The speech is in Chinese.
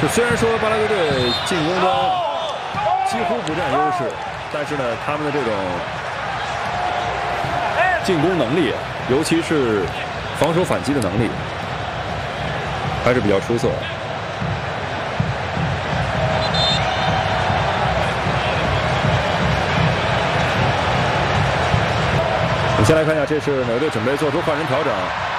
就虽然说巴拉圭队进攻端几乎不占优势，但是呢，他们的这种进攻能力，尤其是防守反击的能力，还是比较出色。我们先来看一下，这是哪个队准备做出换人调整？